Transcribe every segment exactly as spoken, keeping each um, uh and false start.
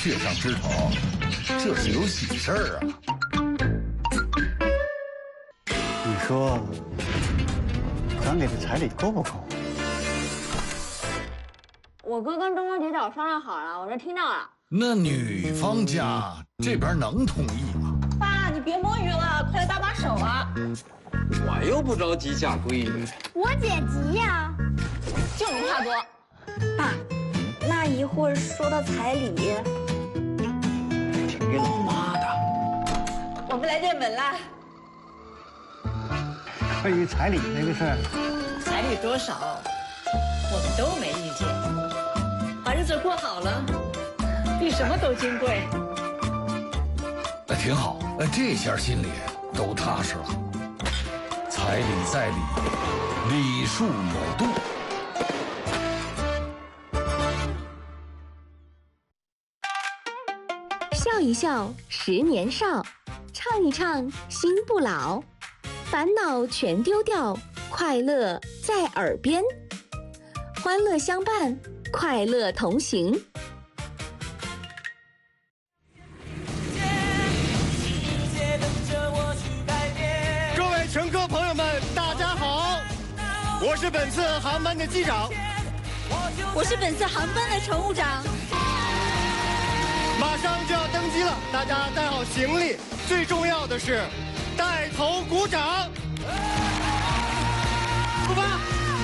雀上枝头，这是有喜事儿啊！ 你说，咱给的彩礼够不够？ 我哥跟中国铁道商量好了，我这听到了。 那女方家这边能同意吗？ 爸，你别摸鱼了，快来搭把手啊！ 我又不着急嫁闺女， 我姐急呀，就你话多。爸，那一会儿说到彩礼， 挺给老妈的。 我们来电门了。 关于彩礼那个事儿， 彩礼多少，我们都没意见。把日子过好了，比什么都金贵。 那挺好，那这下心里都踏实了。彩礼在理，礼数有度。 笑一笑，十年少；唱一唱，心不老。烦恼全丢掉，快乐在耳边。欢乐相伴，快乐同行。 各位乘客朋友们，大家好，我是本次航班的机长， 我是本次航班的乘务长。 马上就要登机了，大家带好行李，最重要的是带头鼓掌。出发！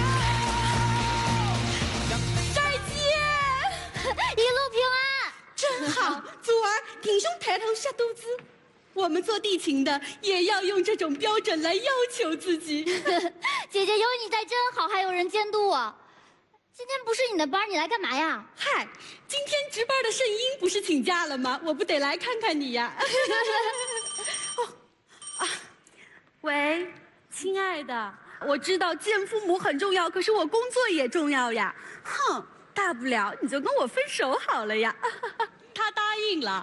再见，一路平安。 真好，祖儿挺胸抬头下肚子。我们做地勤的也要用这种标准来要求自己。 姐姐有你在真好，还有人监督我。今天不是你的班，你来干嘛呀？ 嗨，今天值班的圣婴不是请假了吗？我不得来看看你呀。哦啊，喂，亲爱的，我知道见父母很重要，可是我工作也重要呀。哼，大不了你就跟我分手好了呀。他答应了。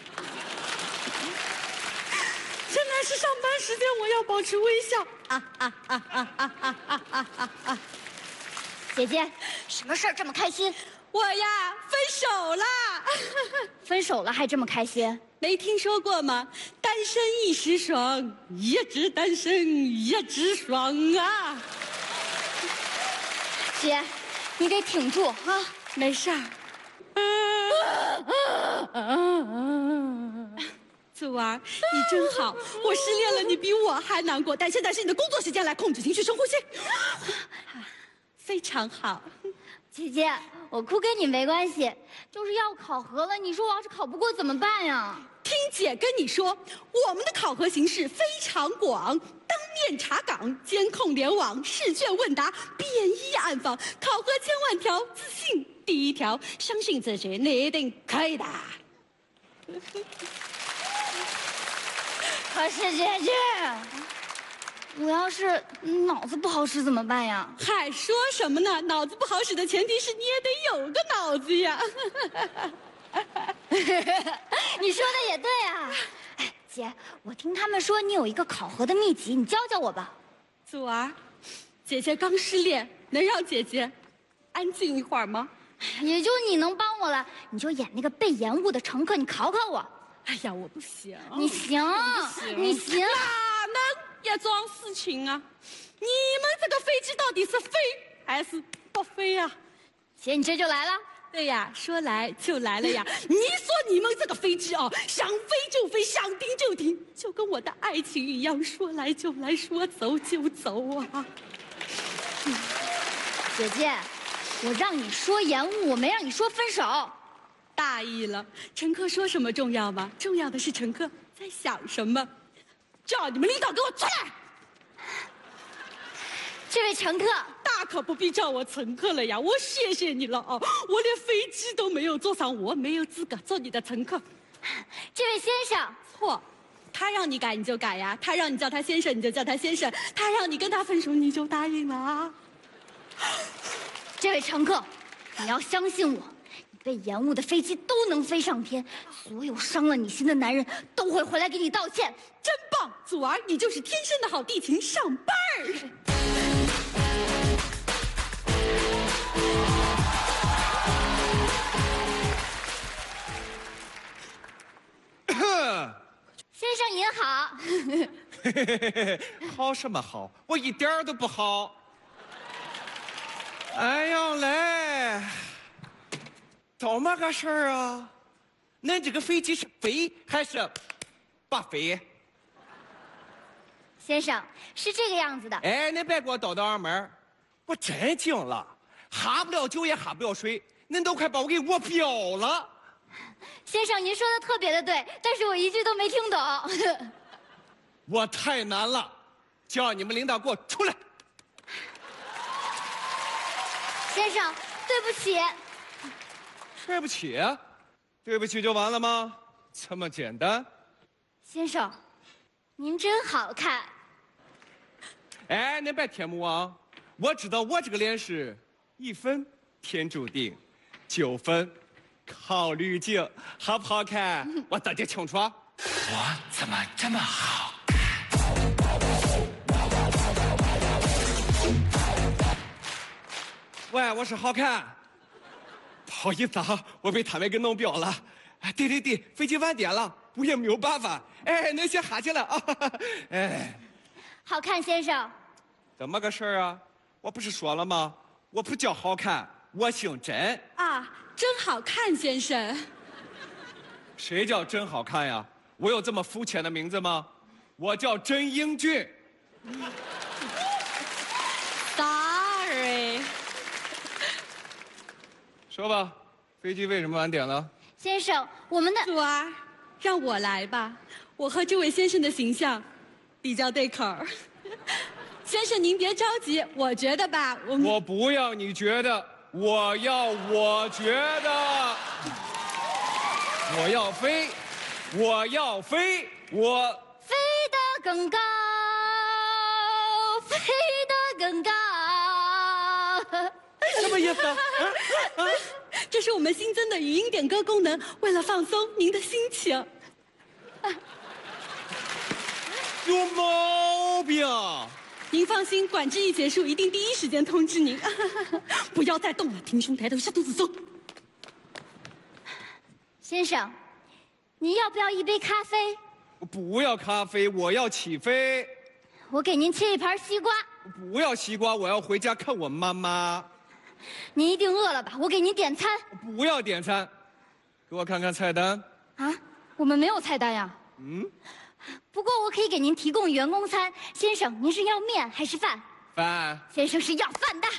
现在是上班时间，我要保持微笑。啊啊啊啊啊啊啊啊啊啊！ 姐姐，什么事儿这么开心？ 我呀，分手啦！ 分手了还这么开心？ 没听说过吗？单身一时爽，一直单身一直爽啊！ 姐，你得挺住啊！ 没事儿。祖儿，你真好，我失恋了，你比我还难过。但现在是你的工作时间，来控制情绪，深呼吸。非常好。 姐姐，我哭跟你没关系，就是要考核了，你说我要是考不过怎么办呀？ 听姐跟你说，我们的考核形式非常广，当面查岗、监控联网、试卷问答、便衣暗访，考核千万条，自信第一条，相信自己，你一定可以的。 可是姐姐，我要是脑子不好使怎么办呀？ 嗨，说什么呢？脑子不好使的前提是你也得有个脑子呀。 你说的也对啊。哎，姐，我听他们说你有一个考核的秘籍，你教教我吧。 祖儿，姐姐刚失恋，能让姐姐安静一会儿吗？ 也就你能帮我了，你就演那个被延误的乘客，你考考我。 哎呀，我不行。 你行，你行。 哪能一桩事情啊？你们这个飞机到底是飞还是不飞呀？ 姐，你这就来了？ 对呀，说来就来了呀。你说你们这个飞机啊，想飞就飞，想停就停，就跟我的爱情一样，说来就来，说走就走啊。 嗯、姐姐，我让你说延误，我没让你说分手。 大意了，乘客说什么重要吗？重要的是乘客在想什么。叫你们领导给我出来！ 这位乘客， 大可不必叫我乘客了呀，我谢谢你了哦，我连飞机都没有坐上，我没有资格做你的乘客。 这位先生， 错，他让你改你就改呀，他让你叫他先生你就叫他先生，他让你跟他分手你就答应了啊。 这位乘客，你要相信我。被延误的飞机都能飞上天，所有伤了你心的男人都会回来给你道歉。 真棒，祖儿，你就是天生的好地勤，上班儿。 好什么好？我一点儿都不好。哎呀嘞，怎么个事儿啊？恁这个飞机是飞还是不飞？ 先生，是这个样子的。 哎，恁别给我叨叨二门，我真惊了，哈不了酒也哈不了水，恁都快把我给我飙了。 先生，您说的特别的对，但是我一句都没听懂。 我太难了，叫你们领导给我出来。 先生，对不起。 对不起，对不起就完了吗？这么简单？ 先生，您真好看。 哎，恁别天幕啊！我知道我这个脸是一分天注定，九分靠滤镜，好不好看？我大家清楚。 我怎么这么好？ 喂，我是好看。不好意思啊，我被他们给弄飙了。哎，对对对，飞机晚点了，我也没有办法。哎，恁先下去了啊。哎， 好看先生。 怎么个事儿啊？我不是说了吗？我不叫好看，我姓甄。 啊，真好看，先生。 谁叫真好看呀？我有这么肤浅的名字吗？我叫甄英俊。 Sorry。 说吧，飞机为什么晚点了？ 先生，我们的祖儿，让我来吧，我和这位先生的形象比较对口儿。先生，您别着急，我觉得吧，我们我不要你觉得，我要我觉得，我要飞，我要飞，我飞得更高，飞得更高。 什么意思啊？啊这是我们新增的语音点歌功能，为了放松您的心情。 有毛病！ 您放心，管制一结束，一定第一时间通知您。不要再动了，挺胸抬头，下肚子走。 先生，您要不要一杯咖啡？ 我不要咖啡，我要起飞。 我给您切一盘西瓜。 不要西瓜，我要回家看我妈妈。 您一定饿了吧？我给您点餐。 不要点餐，给我看看菜单。 啊，我们没有菜单呀。 嗯。 不过我可以给您提供员工餐，先生，您是要面还是饭？ 饭。 先生是要饭的。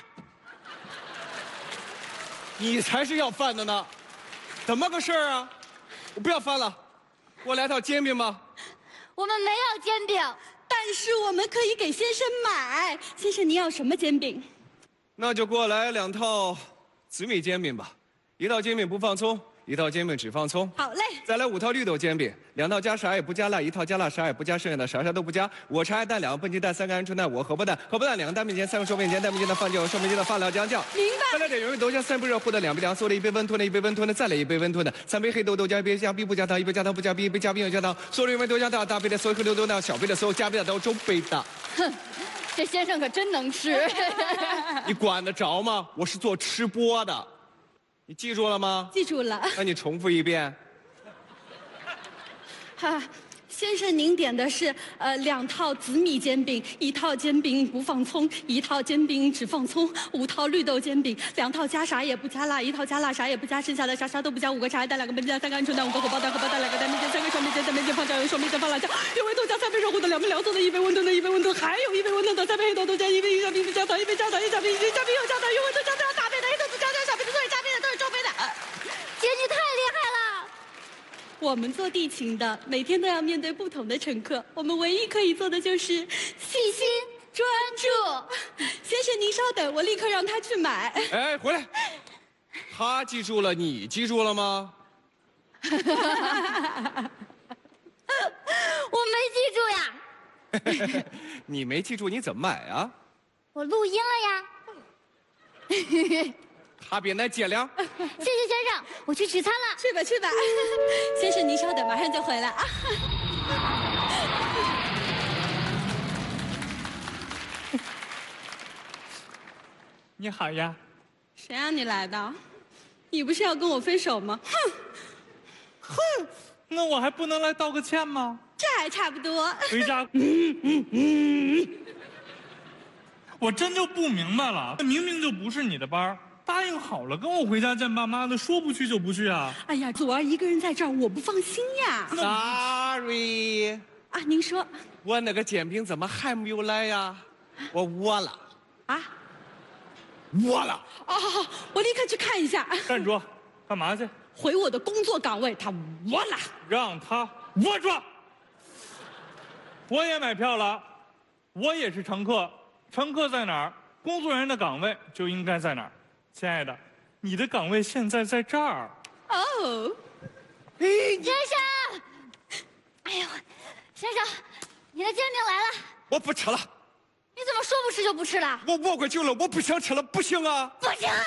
你才是要饭的呢，怎么个事儿啊？我不要饭了，给我来套煎饼吧。 我们没有煎饼， 但是我们可以给先生买。先生，您要什么煎饼？ 那就给我来两套紫米煎饼吧，一套煎饼不放葱，一套煎饼只放葱。 好嘞。 再来五套绿豆煎饼，两套加啥也不加辣，一套加辣啥也不加，剩下的啥啥都不加。我茶叶蛋两个笨鸡蛋，三个鹌鹑蛋，我荷包蛋，荷包蛋两个蛋面筋，三个手面筋，蛋面筋的饭酱，手面筋的发料酱酱。 明白。 再来点原味豆浆，三杯热乎的，两杯凉，所有的一杯温吞的，一杯温吞的，再来一杯温吞的，三杯黑豆豆浆，一杯加冰不加糖，一杯加糖不加冰，一杯加冰又加糖，所有的原味豆浆都要大杯的，所有黑豆豆浆小杯的，所有加杯的都是中杯的。 哼，这先生可真能吃。 你管得着吗？我是做吃播的，你记住了吗？ 记住了。 那你重复一遍。 哈，先生，您点的是呃两套紫米煎饼，一套煎饼不放葱，一套煎饼只放葱，五套绿豆煎饼，两套加啥也不加辣，一套加辣啥也不加，剩下的啥啥都不加，五个茶叶蛋，两个笨鸡蛋，三个鹌鹑蛋，五个荷包蛋，荷包蛋，两个蛋面筋，三个双面筋，蛋面筋放酱油，双面筋放辣椒，原味豆浆，三杯热乎的，两杯凉送的，一杯温吞的，一杯温吞，还有一杯温吞的，三杯黑豆豆浆，一杯加冰不加糖，一杯加糖，一加冰，一加冰又加糖，原味豆浆都要大杯的，黑豆子加加小杯的都是加冰的，都是中杯的。 姐，你太厉害了。 我们做地勤的，每天都要面对不同的乘客，我们唯一可以做的就是细心专注。先生，您稍等，我立刻让他去买。 哎，回来！他记住了，你记住了吗？ 我没记住呀。 你没记住，你怎么买啊？ 我录音了呀。 他比那姐俩。 谢谢先生，我去取餐了。 去吧去吧，先生您稍等，马上就回来啊。 你好呀。 谁让你来的？你不是要跟我分手吗？哼，哼， 那我还不能来道个歉吗？ 这还差不多。 回家。嗯嗯嗯。我真就不明白了，明明就不是你的班，答应好了跟我回家见爸妈的，说不去就不去啊！ 哎呀，祖儿一个人在这儿，我不放心呀。 Sorry， 啊，您说， 我那个煎饼怎么还没有来呀？我饿了啊， 饿了。 哦，好好，我立刻去看一下。 站住！干嘛去？ 回我的工作岗位，他窝了。 让他窝住！我也买票了，我也是乘客。乘客在哪儿，工作人员的岗位就应该在哪儿。亲爱的，你的岗位现在在这儿。 哦， 先生，哎呦，先生，你的煎饼来了。 我不吃了。 你怎么说不吃就不吃了？ 我饿过久了，我不想吃了，不行啊！ 不行啊！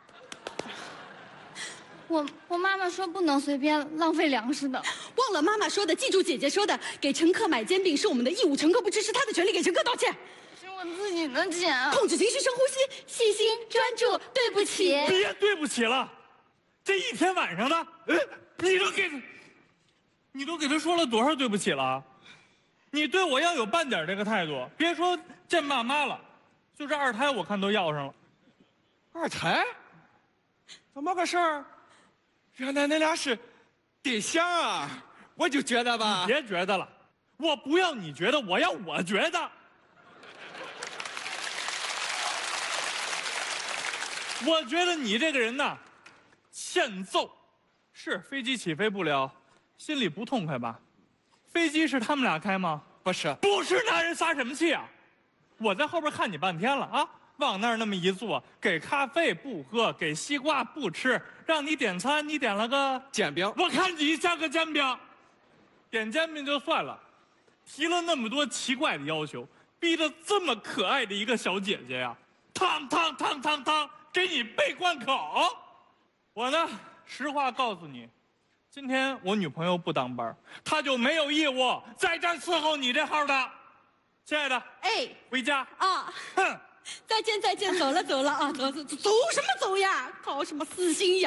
我我妈妈说不能随便浪费粮食的。 忘了妈妈说的，记住姐姐说的，给乘客买煎饼是我们的义务，乘客不吃是他的权利，给乘客道歉。 是我自己的钱。 控制情绪，深呼吸， 细心专注，对不起。 别对不起了，这一天晚上的，哎，你都给，你都给他说了多少对不起了？你对我要有半点这个态度，别说见爸妈了，就这二胎我看都要上了。 二胎？怎么个事儿？原来那俩是对象啊！我就觉得吧， 别觉得了，我不要你觉得，我要我觉得。我觉得你这个人呐，欠揍。是飞机起飞不了，心里不痛快吧？飞机是他们俩开吗？ 不是， 不是，男人撒什么气啊？我在后边看你半天了啊，往那儿那么一坐，给咖啡不喝，给西瓜不吃，让你点餐，你点了个煎饼。 我看你像个煎饼，点煎饼就算了，提了那么多奇怪的要求，逼得这么可爱的一个小姐姐呀，汤汤汤汤汤，给你背贯口。我呢，实话告诉你。今天我女朋友不当班，她就没有义务在这儿伺候你这号的。亲爱的， 哎， 回家啊！ 哼， 再见再见，走了走了啊，走走走什么走呀？搞什么死心眼？